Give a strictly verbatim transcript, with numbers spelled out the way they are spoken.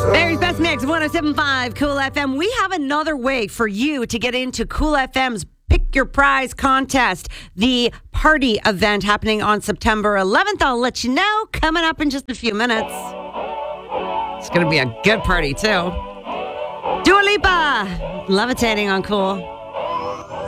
Barry's Best Mix, one oh seven point five Cool F M. We have another way for you to get into Cool F M's Pick Your Prize contest, the party event happening on September eleventh. I'll let you know coming up in just a few minutes. It's going to be a good party, too. Dua Lipa, Levitating on Cool.